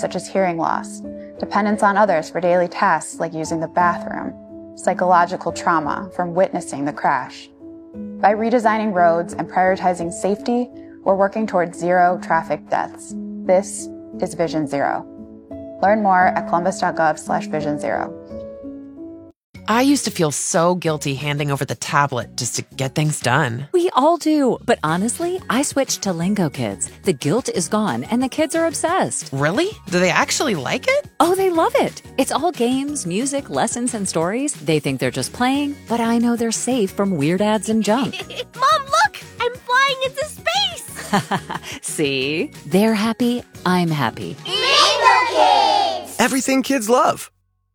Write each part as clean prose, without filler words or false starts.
such as hearing loss, dependence on others for daily tasks like using the bathroom, psychological trauma from witnessing the crash. By redesigning roads and prioritizing safety, we're working towards zero traffic deaths. This is Vision Zero. Learn more at columbus.gov/Vision Zero. I used to feel so guilty handing over the tablet just to get things done. We all do. But honestly, I switched to Lingo Kids. The guilt is gone and the kids are obsessed. Really? Do they actually like it? Oh, they love it. It's all games, music, lessons, and stories. They think they're just playing, but I know they're safe from weird ads and junk. Mom, look! I'm flying into space! See? They're happy. I'm happy. Lingo Kids! Everything kids love.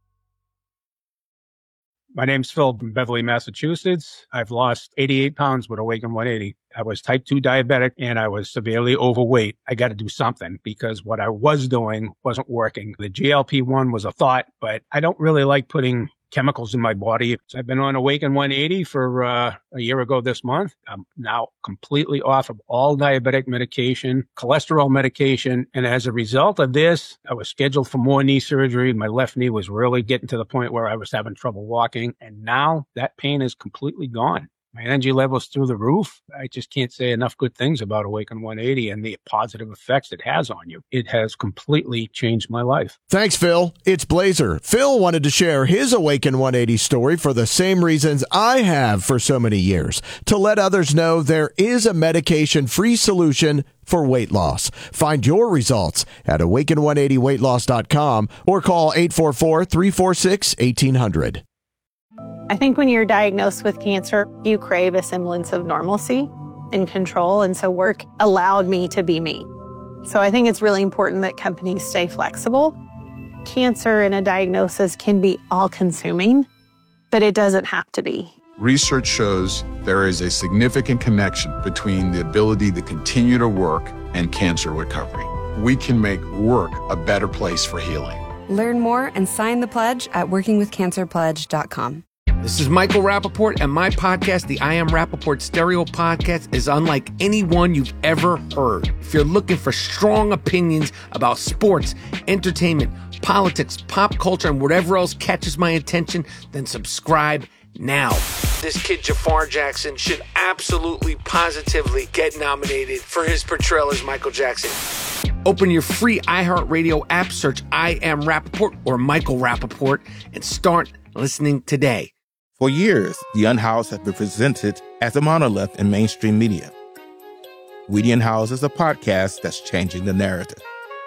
My name's Phil from Beverly, Massachusetts. I've lost 88 pounds with Awaken 180. I was type 2 diabetic and I was severely overweight. I got to do something because what I was doing wasn't working. The GLP-1 was a thought, but I don't really like putting chemicals in my body. So I've been on Awaken 180 for a year ago this month. I'm now completely off of all diabetic medication, cholesterol medication. And as a result of this, I was scheduled for more knee surgery. My left knee was really getting to the point where I was having trouble walking. And now that pain is completely gone. My energy level's through the roof. I just can't say enough good things about Awaken 180 and the positive effects it has on you. It has completely changed my life. Thanks, Phil. It's Blazer. Phil wanted to share his Awaken 180 story for the same reasons I have for so many years, to let others know there is a medication-free solution for weight loss. Find your results at awaken180weightloss.com or call 844-346-1800. I think when you're diagnosed with cancer, you crave a semblance of normalcy and control. And so work allowed me to be me. So I think it's really important that companies stay flexible. Cancer and a diagnosis can be all-consuming, but it doesn't have to be. Research shows there is a significant connection between the ability to continue to work and cancer recovery. We can make work a better place for healing. Learn more and sign the pledge at workingwithcancerpledge.com. This is Michael Rappaport, and my podcast, the I Am Rappaport Stereo Podcast, is unlike any one you've ever heard. If you're looking for strong opinions about sports, entertainment, politics, pop culture, and whatever else catches my attention, then subscribe now. This kid, Jafar Jackson, should absolutely, positively get nominated for his portrayal as Michael Jackson. Open your free iHeartRadio app, search I Am Rappaport or Michael Rappaport, and start listening today. For years, The Unhoused has been presented as a monolith in mainstream media. We The Unhoused is a podcast that's changing the narrative.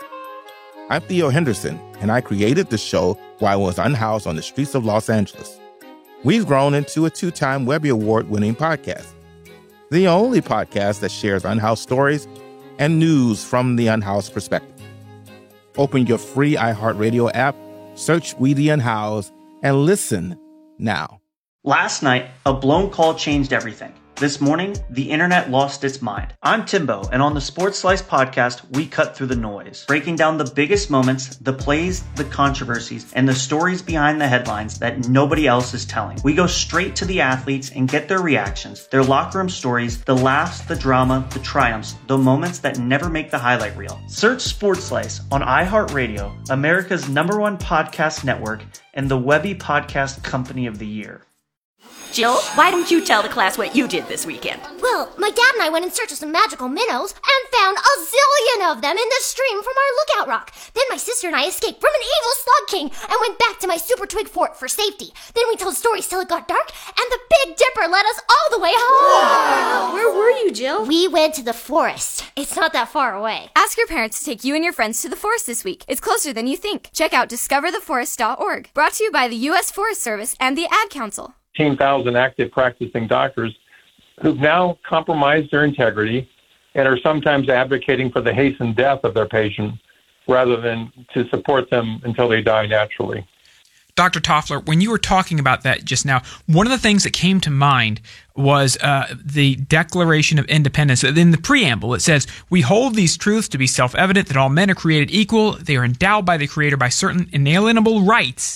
I'm Theo Henderson, and I created the show while I was unhoused on the streets of Los Angeles. We've grown into a 2-time Webby Award-winning podcast, the only podcast that shares unhoused stories and news from the unhoused perspective. Open your free iHeartRadio app, search We The Unhoused, and listen now. Last night, a blown call changed everything. This morning, the internet lost its mind. I'm Timbo, and on the Sports Slice podcast, we cut through the noise, breaking down the biggest moments, the plays, the controversies, and the stories behind the headlines that nobody else is telling. We go straight to the athletes and get their reactions, their locker room stories, the laughs, the drama, the triumphs, the moments that never make the highlight reel. Search Sports Slice on iHeartRadio, America's #1 podcast network, and the Webby Podcast Company of the Year. Jill, why don't you tell the class what you did this weekend? Well, my dad and I went in search of some magical minnows and found a zillion of them in the stream from our lookout rock. Then my sister and I escaped from an evil slug king and went back to my super twig fort for safety. Then we told stories till it got dark, and the Big Dipper led us all the way home. Wow. Where were you, Jill? We went to the forest. It's not that far away. Ask your parents to take you and your friends to the forest this week. It's closer than you think. Check out discovertheforest.org. Brought to you by the U.S. Forest Service and the Ad Council. 15,000 active practicing doctors who've now compromised their integrity and are sometimes advocating for the hastened death of their patient rather than to support them until they die naturally. Dr. Toffler, when you were talking about that just now, one of the things that came to mind was the Declaration of Independence. In the preamble, it says, "We hold these truths to be self-evident that all men are created equal. They are endowed by the Creator by certain inalienable rights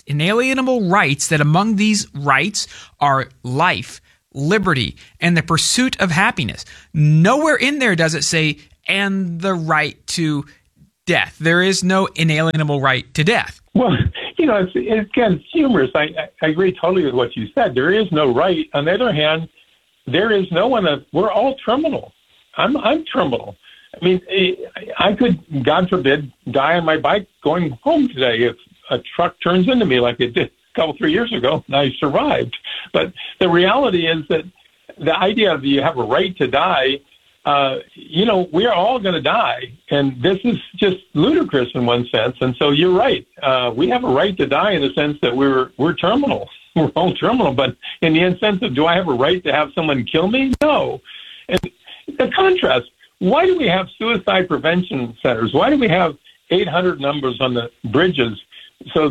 that among these rights are life, liberty, and the pursuit of happiness." Nowhere in there does it say, and the right to death. There is no inalienable right to death. Well, it's humorous. I agree totally with what you said. There is no right. On the other hand, there is no one. We're all terminal. I'm terminal. I mean, I could, God forbid, die on my bike going home today if a truck turns into me like it did a couple, 3 years ago, and I survived. But the reality is that the idea of you have a right to die, we're all going to die. And this is just ludicrous in one sense. And so you're right. We have a right to die in the sense that we're terminal. We're all terminal. But in the sense of, do I have a right to have someone kill me? No. And the contrast, why do we have suicide prevention centers? Why do we have 800 numbers on the bridges so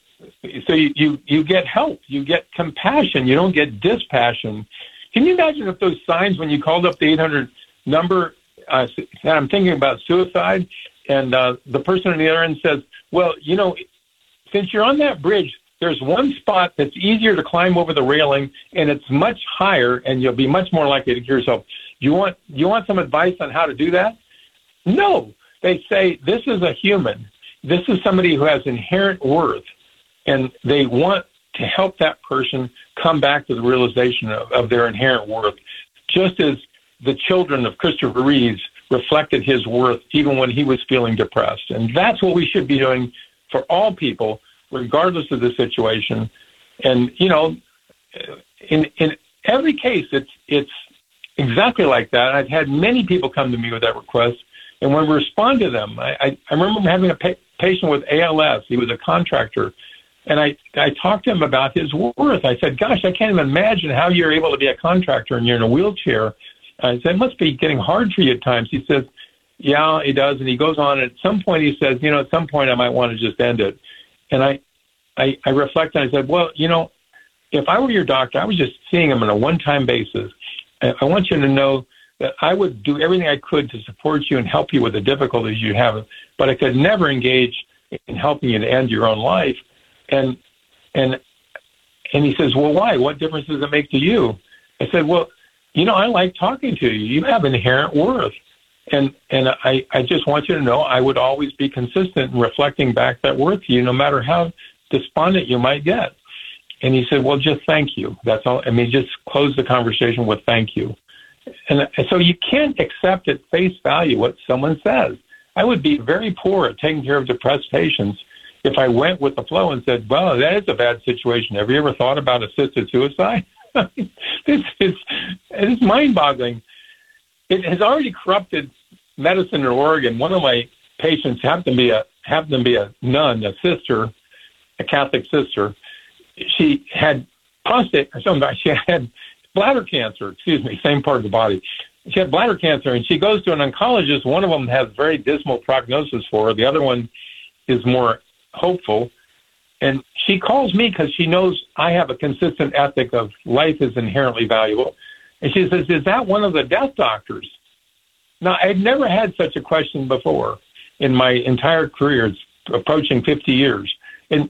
you get help, you get compassion, you don't get dispassion? Can you imagine if those signs, when you called up the 800 number, said, I'm thinking about suicide, and the person on the other end says, well, since you're on that bridge, there's one spot that's easier to climb over the railing, and it's much higher, and you'll be much more likely to kill yourself. You want some advice on how to do that? No. They say, this is a human. This is somebody who has inherent worth, and they want to help that person come back to the realization of their inherent worth, just as the children of Christopher Reeves reflected his worth even when he was feeling depressed. And that's what we should be doing for all people, regardless of the situation. And, in every case, it's exactly like that. I've had many people come to me with that request, and when we respond to them, I remember having a patient with ALS. He was a contractor, and I talked to him about his worth. I said, gosh, I can't even imagine how you're able to be a contractor and you're in a wheelchair. I said, it must be getting hard for you at times. He says, yeah, it does. And he goes on. At some point, he says, at some point I might want to just end it. And I reflect and I said, well, if I were your doctor, I was just seeing him on a one-time basis. I want you to know that I would do everything I could to support you and help you with the difficulties you have, but I could never engage in helping you to end your own life. And he says, well, why? What difference does it make to you? I said, well, I like talking to you. You have inherent worth. And I just want you to know I would always be consistent in reflecting back that worth to you, no matter how despondent you might get. And he said, well, just thank you. That's all. I mean, just close the conversation with thank you. And so you can't accept at face value what someone says. I would be very poor at taking care of depressed patients if I went with the flow and said, well, that is a bad situation. Have you ever thought about assisted suicide? It's mind-boggling. It has already corrupted medicine in Oregon. One of my patients happened to be a nun, a sister, a Catholic sister. She had she had bladder cancer, same part of the body. She had bladder cancer, and she goes to an oncologist. One of them has very dismal prognosis for her. The other one is more hopeful. And she calls me because she knows I have a consistent ethic of life is inherently valuable. And she says, is that one of the death doctors? Now, I'd never had such a question before in my entire career. It's approaching 50 years. And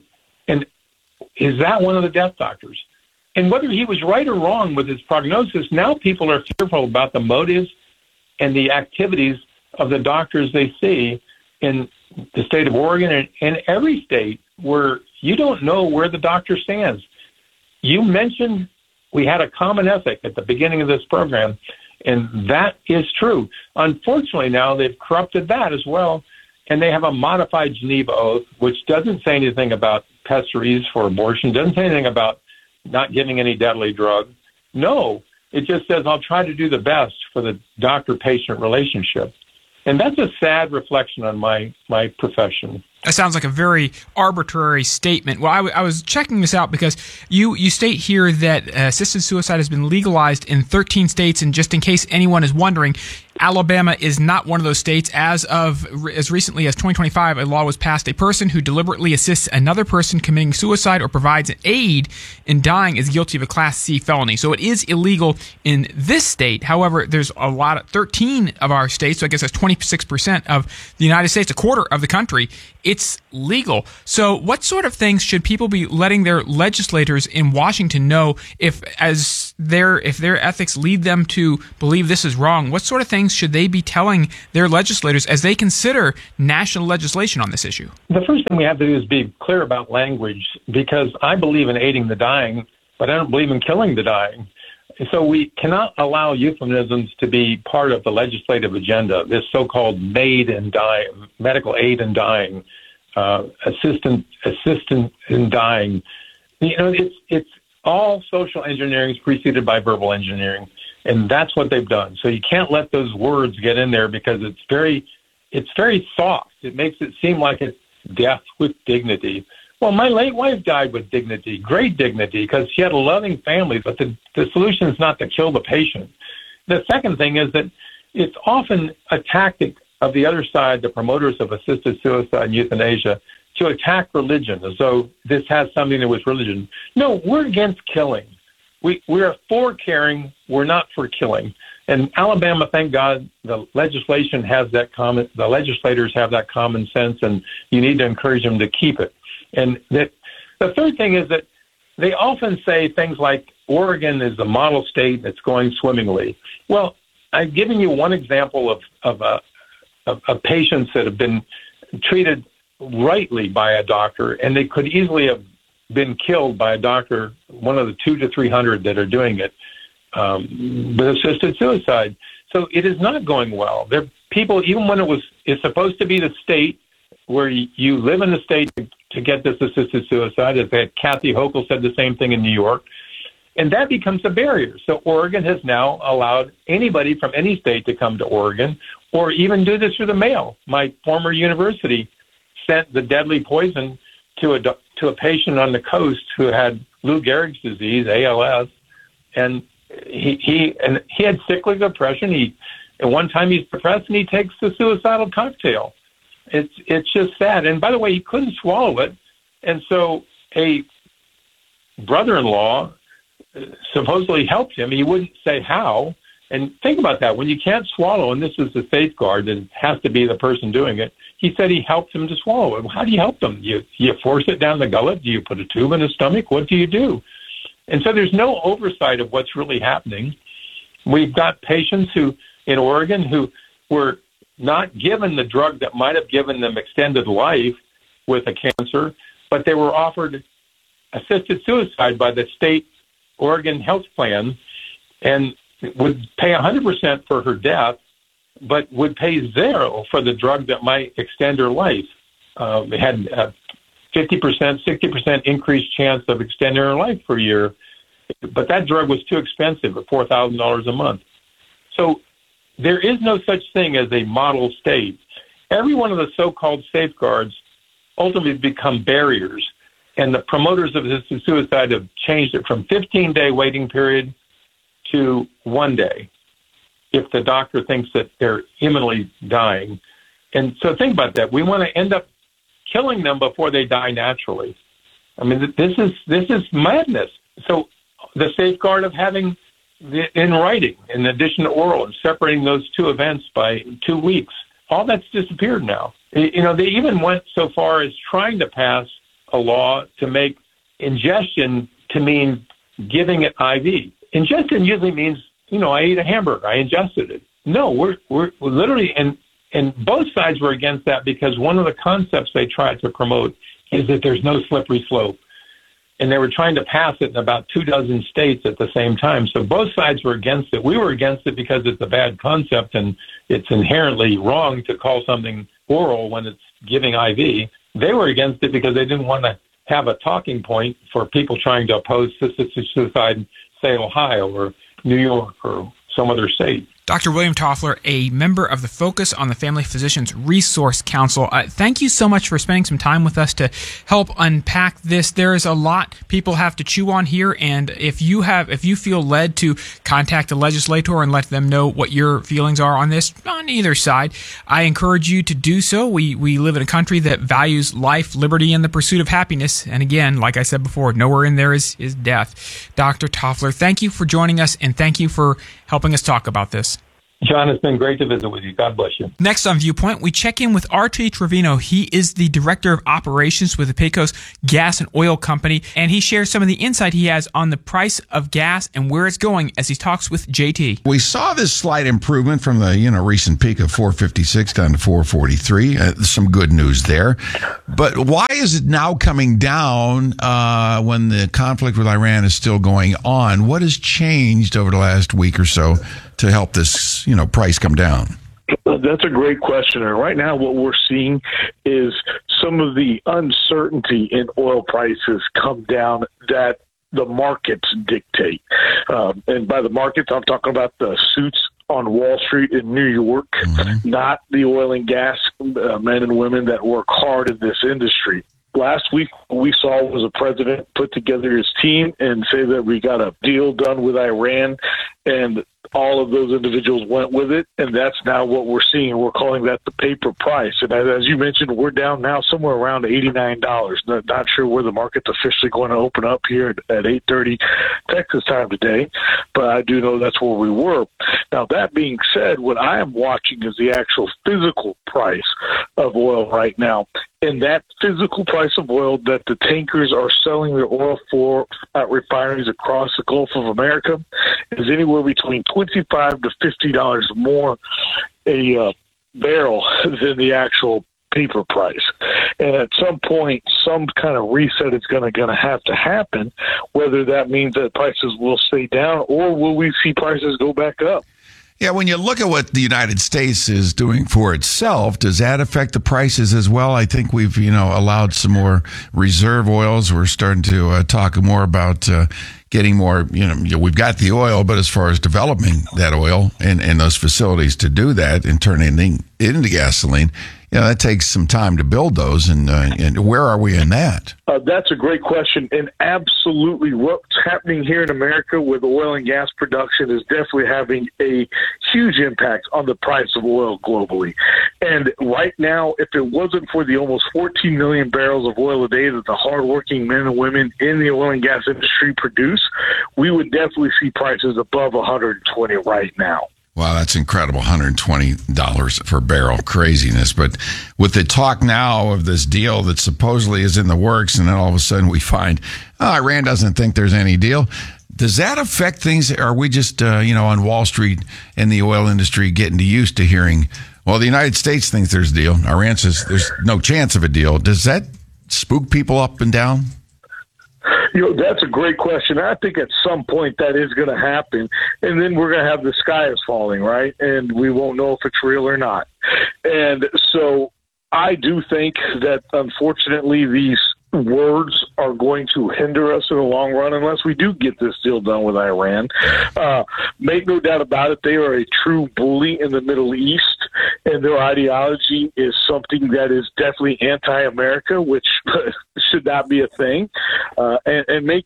is that one of the death doctors? And whether he was right or wrong with his prognosis, now people are fearful about the motives and the activities of the doctors they see in the state of Oregon and every state where you don't know where the doctor stands. You mentioned we had a common ethic at the beginning of this program, and that is true. Unfortunately, now they've corrupted that as well, and they have a modified Geneva Oath, which doesn't say anything about pessaries for abortion, doesn't say anything about not giving any deadly drug. No, it just says I'll try to do the best for the doctor-patient relationship. And that's a sad reflection on my profession. That sounds like a very arbitrary statement. Well, I was checking this out because you state here that assisted suicide has been legalized in 13 states, and just in case anyone is wondering, Alabama is not one of those states. As recently as 2025, a law was passed. A person who deliberately assists another person committing suicide or provides an aid in dying is guilty of a Class C felony. So it is illegal in this state. However, there's 13 of our states, so I guess that's 26% of the United States, a quarter of the country. It's legal. So what sort of things should people be letting their legislators in Washington know if, as their ethics lead them to believe this is wrong, what sort of things should they be telling their legislators as they consider national legislation on this issue? The first thing we have to do is be clear about language, because I believe in aiding the dying, but I don't believe in killing the dying. So we cannot allow euphemisms to be part of the legislative agenda, this so-called medical aid in dying, assistant in dying. It's all social engineering is preceded by verbal engineering, and that's what they've done. So you can't let those words get in there, because it's very soft. It makes it seem like it's death with dignity. Well, my late wife died with dignity, great dignity, because she had a loving family, but the solution is not to kill the patient. The second thing is that it's often a tactic of the other side, the promoters of assisted suicide and euthanasia, to attack religion as though this has something to do with religion. No, we're against killing. We're for caring. We're not for killing. And Alabama, thank God, the legislation has the legislators have that common sense, and you need to encourage them to keep it. And the third thing is that they often say things like Oregon is a model state that's going swimmingly. Well, I've given you one example of patients that have been treated rightly by a doctor, and they could easily have been killed by a doctor, one of the 200 to 300 that are doing it with assisted suicide. So it is not going well. There are people, even when it's supposed to be the state where you live in the state to get this assisted suicide, as Kathy Hochul said the same thing in New York, and that becomes a barrier. So Oregon has now allowed anybody from any state to come to Oregon, or even do this through the mail. My former university sent the deadly poison to a patient on the coast who had Lou Gehrig's disease, ALS, and he had cyclic depression. At one time he's depressed, and he takes the suicidal cocktail. It's just sad. And by the way, he couldn't swallow it, and so a brother-in-law supposedly helped him. He wouldn't say how. And think about that. When you can't swallow, and this is the safeguard, that it has to be the person doing it, he said he helped him to swallow it. Well, how do you help them? You force it down the gullet? Do you put a tube in his stomach? What do you do? And so there's no oversight of what's really happening. We've got patients in Oregon who were not given the drug that might have given them extended life with a cancer, but they were offered assisted suicide by the state Oregon health plan, and would pay 100% for her death, but would pay zero for the drug that might extend her life. It had a 50%, 60% increased chance of extending her life for a year, but that drug was too expensive at $4,000 a month. So there is no such thing as a model state. Every one of the so-called safeguards ultimately become barriers, and the promoters of assisted suicide have changed it from 15-day waiting period to 1 day if the doctor thinks that they're imminently dying. And so think about that. We want to end up killing them before they die naturally. I mean, this is madness. So the safeguard of having in writing, in addition to oral, and separating those two events by 2 weeks, all that's disappeared now. You know, they even went so far as trying to pass a law to make ingestion to mean giving it IV. Ingestion usually means, I ate a hamburger, I ingested it. No, we're literally, and both sides were against that, because one of the concepts they tried to promote is that there's no slippery slope. And they were trying to pass it in about 24 states at the same time. So both sides were against it. We were against it because it's a bad concept, and it's inherently wrong to call something oral when it's giving IV. They were against it because they didn't want to have a talking point for people trying to oppose suicide, say Ohio or New York or some other state. Dr. William Toffler, a member of the Focus on the Family Physicians Resource Council. Thank you so much for spending some time with us to help unpack this. There is a lot people have to chew on here, and if you feel led to contact a legislator and let them know what your feelings are on this, on either side, I encourage you to do so. We live in a country that values life, liberty, and the pursuit of happiness. And again, like I said before, nowhere in there is death. Dr. Toffler, thank you for joining us, and thank you for helping us talk about this. John, it's been great to visit with you. God bless you. Next on Viewpoint, we check in with R.T. Trevino. He is the Director of Operations with the Pecos Gas and Oil Company, and he shares some of the insight he has on the price of gas and where it's going as he talks with JT. We saw this slight improvement from the recent peak of 456 down to 443. Some good news there. But why is it now coming down when the conflict with Iran is still going on? What has changed over the last week or so to help this, price come down? That's a great question. And right now what we're seeing is some of the uncertainty in oil prices come down that the markets dictate. And by the markets, I'm talking about the suits on Wall Street in New York, not the oil and gas men and women that work hard in this industry. Last week, we saw was a president put together his team and say that we got a deal done with Iran, and all of those individuals went with it, and that's now what we're seeing. We're calling that the paper price. And as you mentioned, we're down now somewhere around $89. Not sure where the market's officially going to open up here at 8:30 Texas time today, but I do know that's where we were. Now, that being said, what I am watching is the actual physical price of oil right now. And that physical price of oil that the tankers are selling their oil for at refineries across the Gulf of America is anywhere between $25 to $50 more a barrel than the actual paper price. And at some point, some kind of reset is going to have to happen, whether that means that prices will stay down or will we see prices go back up. Yeah, when you look at what the United States is doing for itself, does that affect the prices as well? I think we've, allowed some more reserve oils. We're starting to talk more about getting more, we've got the oil, but as far as developing that oil and those facilities to do that and turning it into gasoline, that takes some time to build those. And where are we in that? That's a great question. And absolutely what's happening here in America with oil and gas production is definitely having a huge impact on the price of oil globally. And right now, if it wasn't for the almost 14 million barrels of oil a day that the hardworking men and women in the oil and gas industry produce, we would definitely see prices above 120 right now. Wow, that's incredible. $120 per barrel. Craziness. But with the talk now of this deal that supposedly is in the works, and then all of a sudden we find, Iran doesn't think there's any deal. Does that affect things? Are we just, on Wall Street and the oil industry getting used to hearing, well, the United States thinks there's a deal. Iran says there's no chance of a deal. Does that spook people up and down? That's a great question. I think at some point that is going to happen, and then we're going to have the sky is falling, right? And we won't know if it's real or not. And so I do think that, unfortunately, these words are going to hinder us in the long run unless we do get this deal done with Iran. Make no doubt about it, they are a true bully in the Middle East, and their ideology is something that is definitely anti-America, which should not be a thing. And make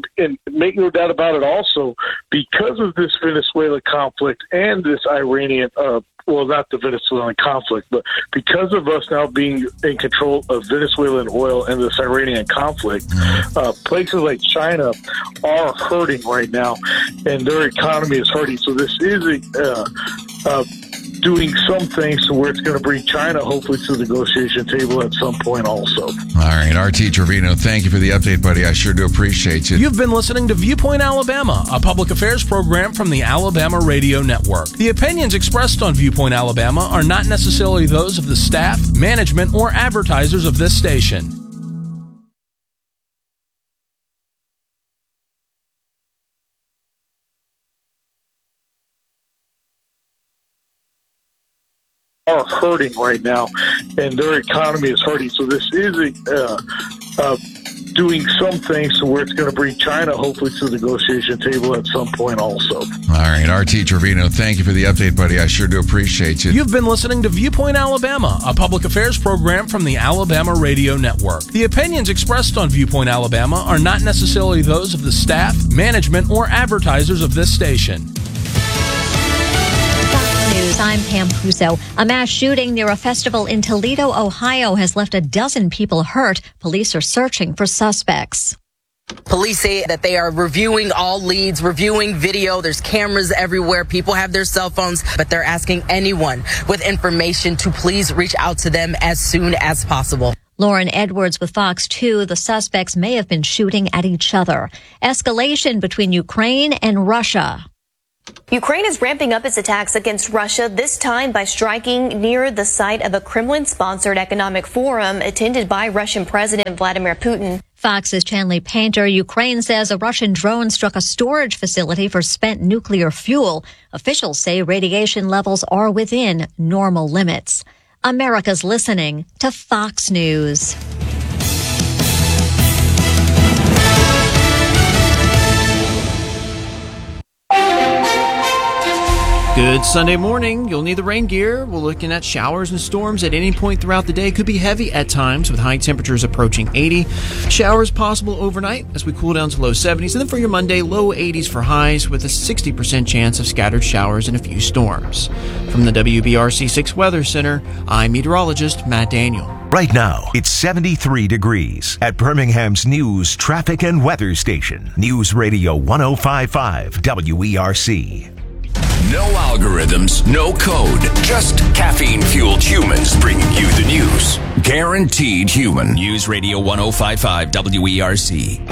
no doubt about it also, because of this Venezuela conflict and this Iranian not the Venezuelan conflict, but because of us now being in control of Venezuelan oil and this Iranian conflict, places like China are hurting right now, and their economy is hurting. So this is doing some things to where it's going to bring China hopefully to the negotiation table at some point also. All right, R.T. Trevino, thank you for the update, buddy. I sure do appreciate you. You've been listening to Viewpoint Alabama, a public affairs program from the Alabama Radio Network. The opinions expressed on Viewpoint Alabama are not necessarily those of the staff, management, or advertisers of this station. Are hurting right now, and their economy is hurting. So this is doing some things to where it's going to bring China hopefully to the negotiation table at some point also. All right, R.T. Trevino, thank you for the update, buddy. I sure do appreciate you. You've been listening to Viewpoint Alabama, a public affairs program from the Alabama Radio Network. The opinions expressed on Viewpoint Alabama are not necessarily those of the staff, management, or advertisers of this station. News. I'm Pam Puso. A mass shooting near a festival in Toledo, Ohio has left a dozen people hurt. Police are searching for suspects. Police say that they are reviewing all leads, reviewing video. There's cameras everywhere. People have their cell phones, but they're asking anyone with information to please reach out to them as soon as possible. Lauren Edwards with Fox 2. The suspects may have been shooting at each other. Escalation between Ukraine and Russia. Ukraine is ramping up its attacks against Russia, this time by striking near the site of a Kremlin-sponsored economic forum attended by Russian President Vladimir Putin. Fox's Chanley Painter. Ukraine says a Russian drone struck a storage facility for spent nuclear fuel. Officials say radiation levels are within normal limits. America's listening to Fox News. Good Sunday morning. You'll need the rain gear. We're looking at showers and storms at any point throughout the day. Could be heavy at times with high temperatures approaching 80. Showers possible overnight as we cool down to low 70s. And then for your Monday, low 80s for highs with a 60% chance of scattered showers and a few storms. From the WBRC 6 Weather Center, I'm meteorologist Matt Daniel. Right now, it's 73 degrees at Birmingham's News, Traffic and Weather Station. News Radio 105.5 WERC. No algorithms, no code, just caffeine-fueled humans bringing you the news. Guaranteed human. News Radio 105.5 WERC.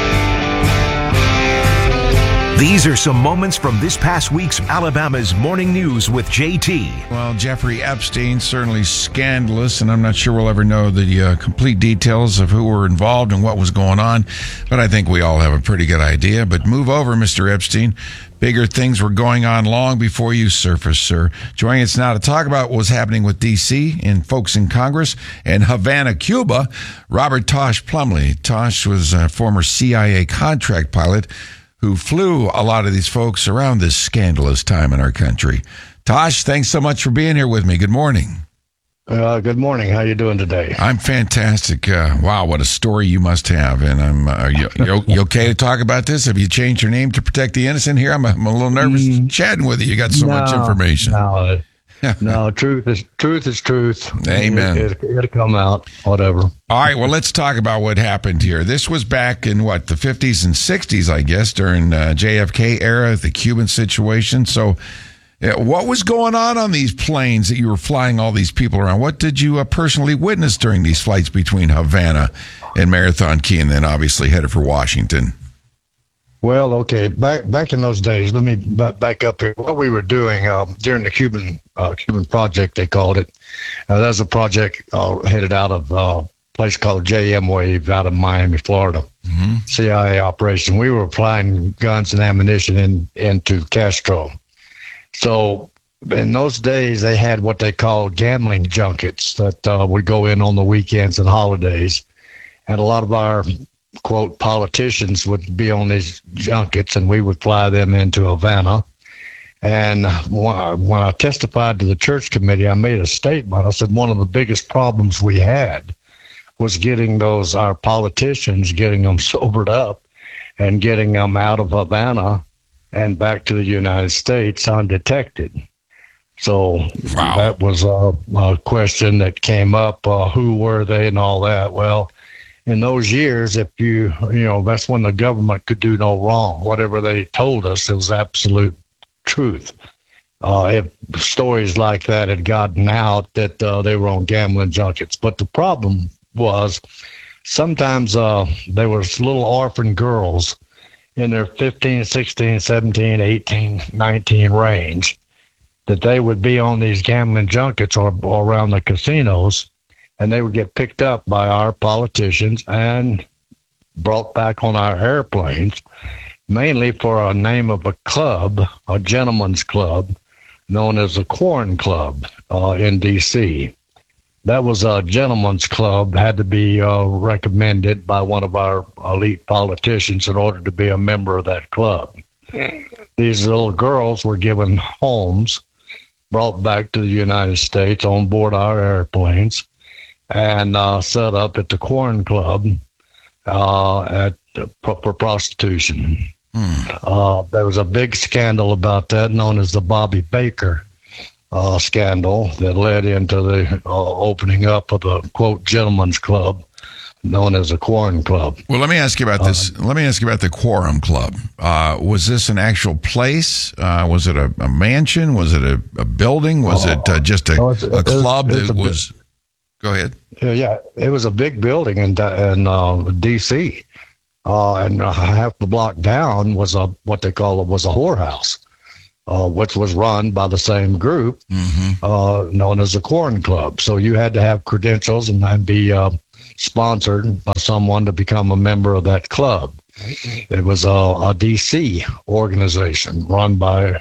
These are some moments from this past week's Alabama's Morning News with JT. Well, Jeffrey Epstein, certainly scandalous, and I'm not sure we'll ever know the complete details of who were involved and what was going on, but I think we all have a pretty good idea. But move over, Mr. Epstein. Bigger things were going on long before you surfaced, sir. Joining us now to talk about what was happening with D.C. and folks in Congress and Havana, Cuba, Robert Tosh Plumley. Tosh was a former CIA contract pilot who flew a lot of these folks around this scandalous time in our country. Tosh, thanks so much for being here with me. Good morning. Good morning. How you doing today? I'm fantastic. Wow, what a story you must have. And you okay to talk about this? Have you changed your name to protect the innocent here? I'm a little nervous chatting with you. You got so much information. No, truth is truth. Amen. It'll come out, whatever. All right, well, let's talk about what happened here. This was back in, the 50s and 60s, I guess, during JFK era, the Cuban situation. So what was going on these planes that you were flying all these people around? What did you personally witness during these flights between Havana and Marathon Key and then obviously headed for Washington? Well, okay, back in those days, let me back up here. What we were doing during the Cuban project, they called it. That was a project headed out of a place called JM Wave out of Miami, Florida. Mm-hmm. CIA operation. We were flying guns and ammunition into Castro. So in those days, they had what they called gambling junkets that would go in on the weekends and holidays. And a lot of our, quote, politicians would be on these junkets, and we would fly them into Havana. And when I testified to the church committee, I made a statement. I said one of the biggest problems we had was getting our politicians, getting them sobered up and getting them out of Havana and back to the United States undetected. So that was a question that came up. Who were they and all that? Well, in those years, if that's when the government could do no wrong. Whatever they told us, it was absolute truth. If stories like that had gotten out that they were on gambling junkets. But the problem was sometimes there was little orphan girls in their 15, 16, 17, 18, 19 range that they would be on these gambling junkets or around the casinos, and they would get picked up by our politicians and brought back on our airplanes, mainly for a name of a club, a gentleman's club, known as the Corn Club in D.C. That was a gentleman's club, had to be recommended by one of our elite politicians in order to be a member of that club. These little girls were given homes, brought back to the United States on board our airplanes, and set up at the Corn Club for prostitution. There was a big scandal about that known as the Bobby Baker scandal that led into the opening up of the, quote, gentleman's club known as the Quorum Club. Well, let me ask you about this. Let me ask you about the Quorum Club. Was this an actual place? Was it a mansion? Was it a building? Was it just a club that was? Go ahead. Yeah, it was a big building in D.C. And half the block down was what they call a whorehouse, which was run by the same group known as the Quorum Club. So you had to have credentials and be sponsored by someone to become a member of that club. It was a D.C. organization run by,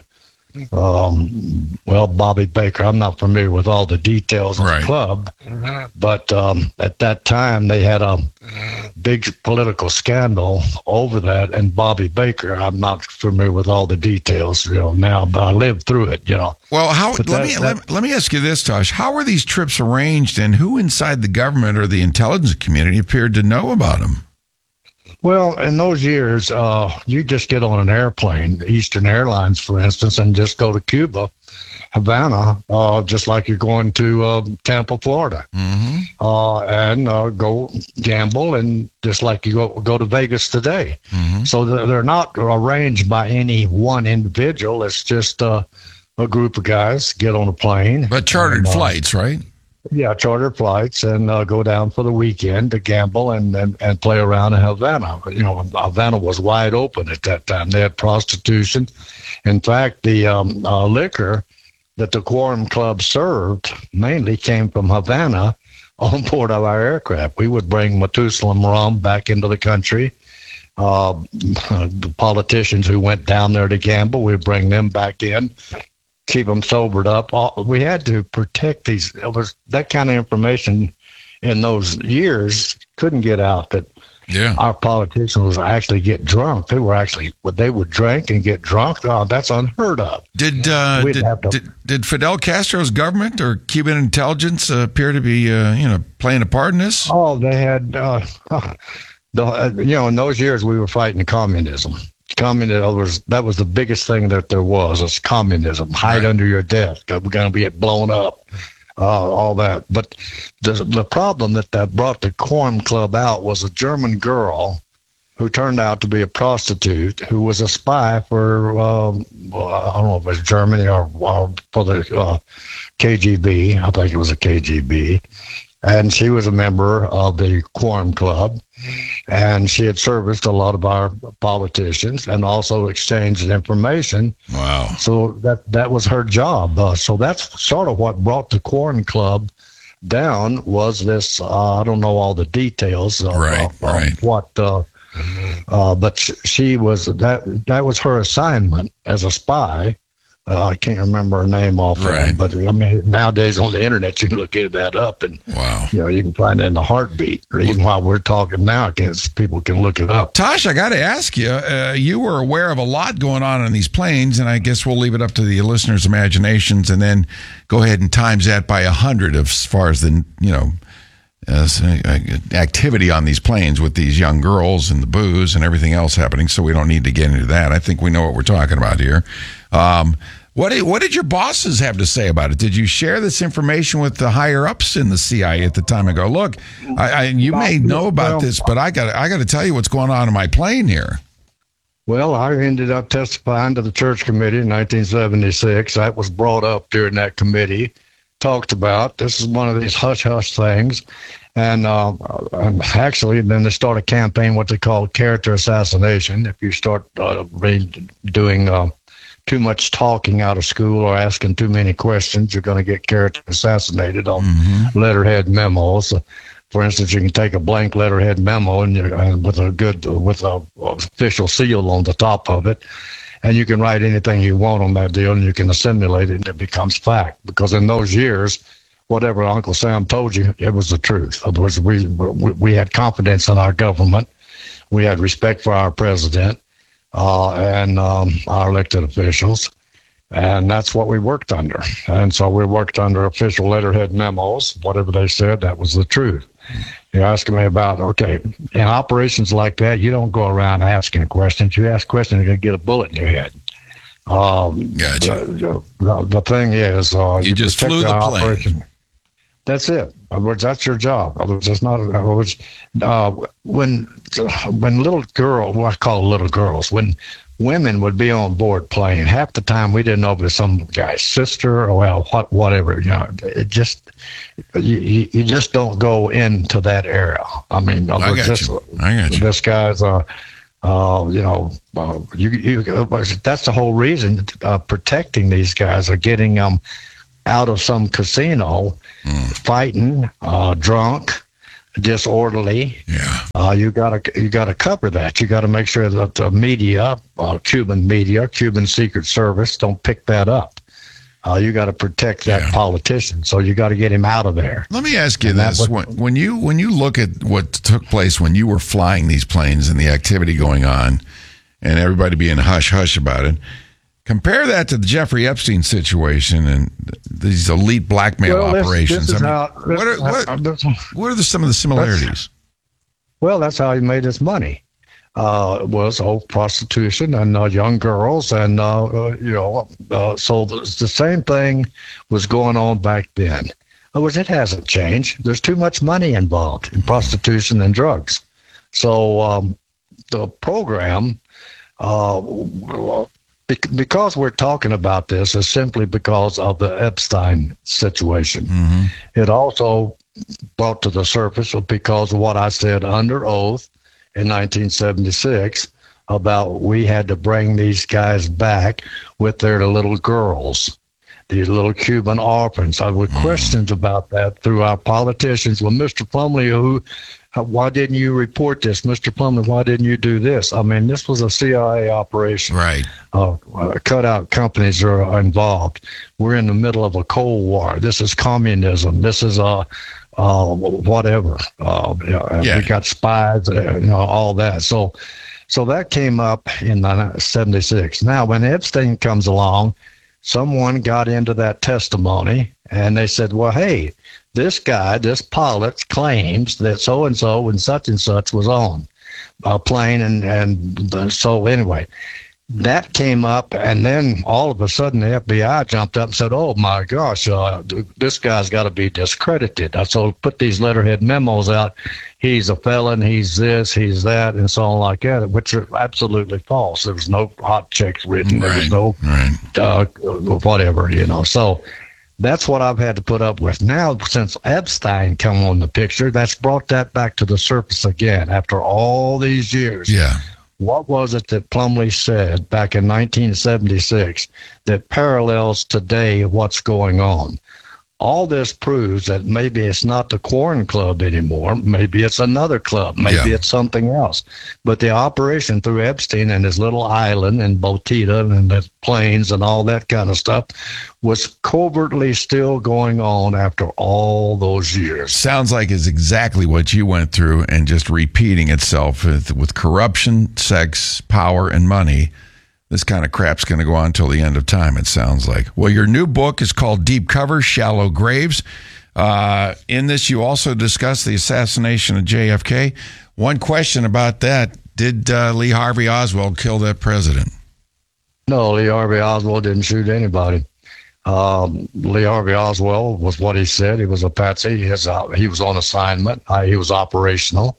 Bobby Baker. I'm not familiar with all the details of the club, but at that time they had a big political scandal over that, and Bobby Baker, I'm not familiar with all the details, now, but I lived through it, Well, let me ask you this, Tosh. How were these trips arranged, and who inside the government or the intelligence community appeared to know about them? Well, in those years, you just get on an airplane, Eastern Airlines, for instance, and just go to Cuba, Havana, just like you're going to Tampa, Florida, and go gamble, and just like you go to Vegas today. So they're not arranged by any one individual. It's just a group of guys get on a plane. But chartered flights, right? Yeah, charter flights, and go down for the weekend to gamble and play around in Havana. Havana was wide open at that time. They had prostitution. In fact, the liquor that the Quorum Club served mainly came from Havana on board of our aircraft. We would bring Methuselah rum back into the country. The politicians who went down there to gamble, we'd bring them back in, keep them sobered up. We had to protect these. That kind of information in those years couldn't get out that our politicians would actually get drunk. They would drink and get drunk. Oh, that's unheard of. Did Fidel Castro's government or Cuban intelligence appear to be playing a part in this? Oh, they had. In those years we were fighting communism. That was the biggest thing that there was communism. Hide under your desk. We're going to get blown up. All that. But the problem that brought the Quorum Club out was a German girl who turned out to be a prostitute who was a spy for, I don't know if it was Germany or for the KGB. I think it was a KGB. And she was a member of the Quorum Club, and she had serviced a lot of our politicians and also exchanged information. Wow. So that was her job. So that's sort of what brought the Quorum Club down was this, I don't know all the details of what, but she was, that was her assignment as a spy. I can't remember her name offhand, but I mean, nowadays on the internet, you can look that up and, you can find it in the heartbeat, or even while we're talking now, people can look it up. Tosh, I got to ask you, you were aware of a lot going on these planes, and I guess we'll leave it up to the listeners' imaginations and then go ahead and times that by 100 as far as the, activity on these planes with these young girls and the booze and everything else happening, so we don't need to get into that. I think we know what we're talking about here. What did your bosses have to say about it? Did you share this information with the higher ups in the CIA at the time and go, look, you may know about this, but I got to tell you what's going on in my plane here? Well, I ended up testifying to the church committee in 1976. That was brought up during that committee, talked about. This is one of these hush-hush things. And actually, then they start a campaign, what they call character assassination. If you start doing too much talking out of school or asking too many questions, you're going to get character assassinated on letterhead memos. For instance, you can take a blank letterhead memo and with a official seal on the top of it, and you can write anything you want on that deal, and you can assimilate it, and it becomes fact. Because in those years, whatever Uncle Sam told you, it was the truth. In other words, we had confidence in our government. We had respect for our president and our elected officials. And that's what we worked under. And so we worked under official letterhead memos. Whatever they said, that was the truth. You're asking me about, in operations like that, you don't go around asking questions. You ask questions, you're going to get a bullet in your head. Gotcha. The thing is, you just flew the plane. Operation. That's it. In other words, that's your job. In other words, it's not. In other words, when little girls, what I call little girls, when women would be on board playing, half the time we didn't know if it was some guy's sister or whatever. It just you just don't go into that area. I mean, I got you. This guy's that's the whole reason protecting these guys or getting them out of some casino, fighting, drunk, disorderly. Yeah. You gotta cover that. You gotta make sure that the media, Cuban Secret Service, don't pick that up. You got to protect that politician, so you got to get him out of there. Let me ask you this: when you look at what took place when you were flying these planes and the activity going on, and everybody being hush hush about it, compare that to the Jeffrey Epstein situation and these elite blackmail operations. What are some of the similarities? That's how he made his money. Was prostitution and young girls, and so the same thing was going on back then. It hasn't changed. There's too much money involved in prostitution and drugs. So the program, because we're talking about this, is simply because of the Epstein situation. Mm-hmm. It also brought to the surface because of what I said under oath in 1976 about we had to bring these guys back with their little girls, these little Cuban orphans. I had questions about that through our politicians. Well, Mr. Plumlee, why didn't you report this? Mr. Plumlee, why didn't you do this? I mean, this was a CIA operation. Right. Cutout companies are involved. We're in the middle of a Cold War. This is communism. This is whatever. We got spies, all that. So that came up in 76. Now, when Epstein comes along, someone got into that testimony and they said, well, hey, this guy, this pilot claims that so-and-so and such was on a plane. And so anyway, that came up, and then all of a sudden the FBI jumped up and said, oh, my gosh, this guy's got to be discredited. So put these letterhead memos out. He's a felon, he's this, he's that, and so on like that, which are absolutely false. There was no hot checks written. There was no whatever, So that's what I've had to put up with. Now, since Epstein come on the picture, that's brought that back to the surface again after all these years. Yeah. What was it that Plumlee said back in 1976 that parallels today what's going on? All this proves that maybe it's not the Corn Club anymore. Maybe it's another club. Maybe it's something else. But the operation through Epstein and his little island and Botita and the planes and all that kind of stuff was covertly still going on after all those years. Sounds like it's exactly what you went through and just repeating itself with corruption, sex, power, and money. This kind of crap's going to go on until the end of time, it sounds like. Well, your new book is called Deep Cover, Shallow Graves. In this, you also discuss the assassination of JFK. One question about that, did Lee Harvey Oswald kill that president? No, Lee Harvey Oswald didn't shoot anybody. Lee Harvey Oswald was what he said. He was a patsy. He was on assignment. He was operational.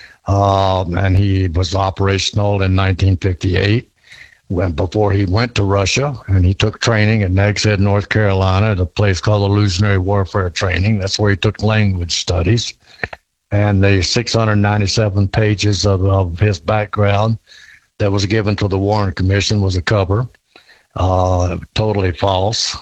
And he was operational in 1958. Before he went to Russia, and he took training at Nags Head, North Carolina, at a place called Illusionary Warfare Training. That's where he took language studies. And the 697 pages of his background that was given to the Warren Commission was a cover. Totally false.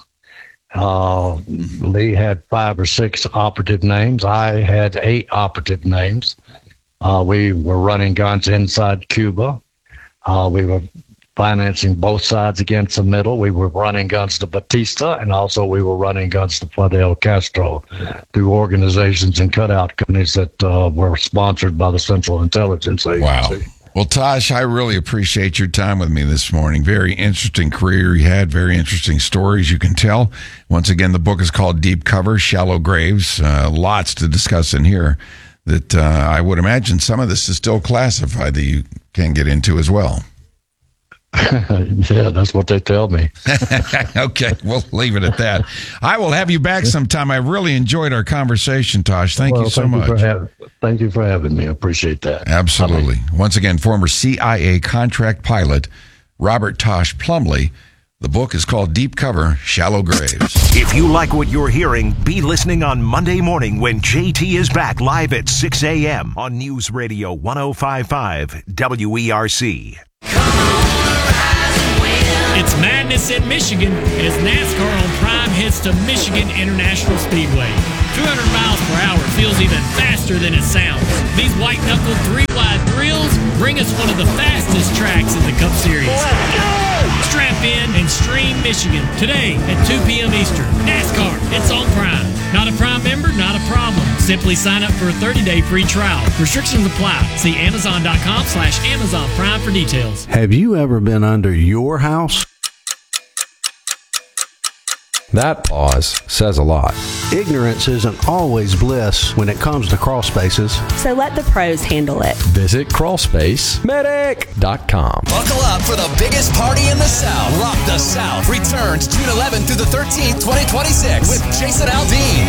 Lee had 5 or 6 operative names. I had 8 operative names. We were running guns inside Cuba. We were financing both sides against the middle. We were running guns to Batista, and also we were running guns to Fidel Castro through organizations and cutout companies that were sponsored by the Central Intelligence Agency. Wow. Well, Tosh, I really appreciate your time with me this morning. Very interesting career you had, very interesting stories you can tell. Once again, the book is called Deep Cover, Shallow Graves. Lots to discuss in here that I would imagine some of this is still classified that you can get into as well. Yeah, that's what they tell me. Okay, we'll leave it at that. I will have you back sometime. I really enjoyed our conversation, Tosh. Thank you so much. Thank you for having me. I appreciate that. Absolutely. Once again, former CIA contract pilot Robert Tosh Plumley. The book is called Deep Cover, Shallow Graves. If you like what you're hearing, be listening on Monday morning when JT is back live at 6 a.m. on News Radio 105.5 WERC. It's madness in Michigan as NASCAR on Prime heads to Michigan International Speedway. 200 miles per hour feels even faster than it sounds. These white-knuckled three-wide thrills bring us one of the fastest tracks in the Cup Series. Let's go! Strap in and stream Michigan today at 2 p.m. Eastern. NASCAR, it's on Prime. Not a Prime member? Not a problem. Simply sign up for a 30-day free trial. Restrictions apply. See Amazon.com/Amazon Prime for details. Have you ever been under your house? That pause says a lot. Ignorance isn't always bliss when it comes to crawl spaces. So let the pros handle it. Visit crawlspacemedic.com. Buckle up for the biggest party in the South. Rock the South returns June 11th through the 13th, 2026 with Jason Aldean.